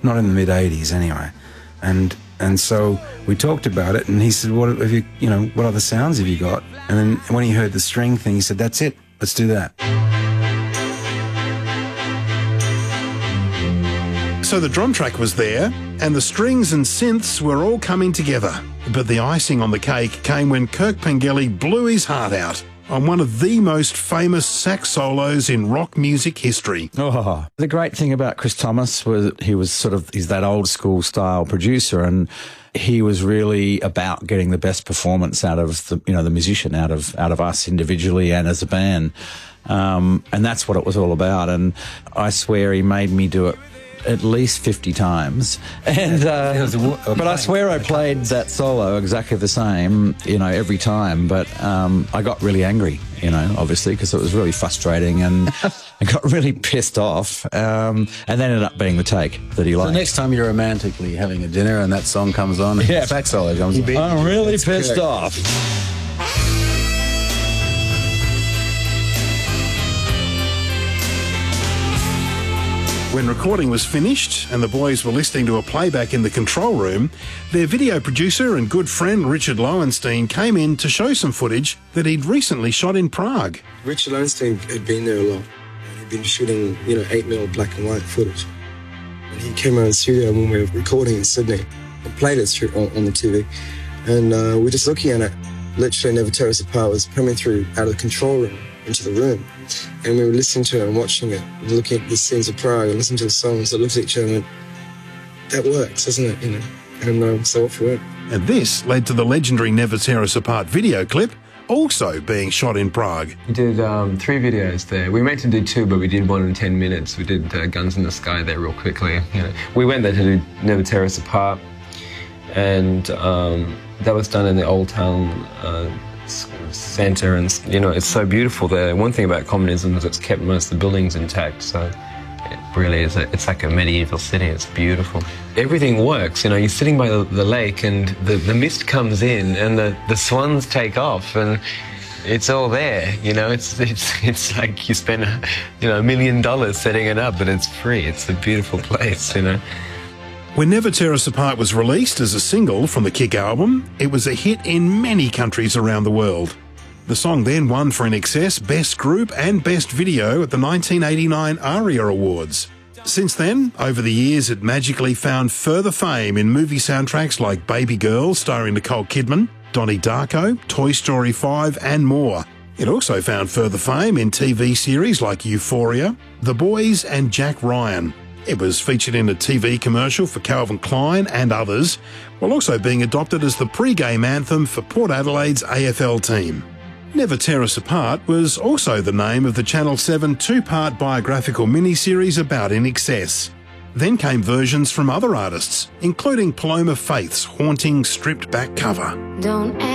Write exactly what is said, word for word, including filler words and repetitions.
not in the mid eighties anyway. And and so we talked about it, and he said, what have you, you know, what other sounds have you got? And then when he heard the string thing, he said, that's it, let's do that. So the drum track was there, and the strings and synths were all coming together. But the icing on the cake came when Kirk Pengelly blew his heart out on one of the most famous sax solos in rock music history. Oh, the great thing about Chris Thomas was he was sort of, he's that old school style producer, and he was really about getting the best performance out of the, you know, the musician, out of, out of us individually and as a band. Um, and that's what it was all about. And I swear he made me do it at least fifty times, and uh, but I swear I played that solo exactly the same, you know, every time. But um, I got really angry, you know, obviously, because it was really frustrating, and I got really pissed off, um, and then ended up being the take that he liked. So next time you're romantically having a dinner and that song comes on, and yeah, the sax solo comes on, I'm really That's pissed correct. off. When recording was finished and the boys were listening to a playback in the control room, their video producer and good friend Richard Lowenstein came in to show some footage that he'd recently shot in Prague. Richard Lowenstein had been there a lot. He'd been shooting, you know, eight mil black and white footage. And he came out of the studio when we were recording in Sydney and played it through on, on the T V. And uh, we're just looking at it. Literally Never Tear Us Apart was coming through out of the control room into the room. And we were listening to it and watching it, looking at the scenes of Prague and listening to the songs that looked at each other and went, that works, doesn't it? You know, and um, so off we went. And this led to the legendary Never Tear Us Apart video clip, also being shot in Prague. We did um, three videos there. We meant to do two, but we did one in ten minutes. We did uh, Guns in the Sky there real quickly. You know, we went there to do Never Tear Us Apart, and um, that was done in the Old Town uh, Centre, and you know, it's so beautiful there. One thing about communism is it's kept most of the buildings intact, so it really is a, it's like a medieval city. It's beautiful. Everything works, you know, you're sitting by the, the lake and the, the mist comes in and the, the swans take off and it's all there, you know. It's it's it's like you spend a, you know, a million dollars setting it up, but it's free. It's a beautiful place, you know. When Never Tear Us Apart was released as a single from the Kick album, it was a hit in many countries around the world. The song then won for I N X S Best Group and Best Video at the nineteen eighty-nine ARIA Awards. Since then, over the years, it magically found further fame in movie soundtracks like Baby Girl, starring Nicole Kidman, Donnie Darko, Toy Story five, and more. It also found further fame in T V series like Euphoria, The Boys, and Jack Ryan. It was featured in a T V commercial for Calvin Klein and others, while also being adopted as the pre-game anthem for Port Adelaide's A F L team. Never Tear Us Apart was also the name of the Channel seven two-part biographical miniseries about I N X S. Then came versions from other artists, including Paloma Faith's haunting stripped-back cover. Don't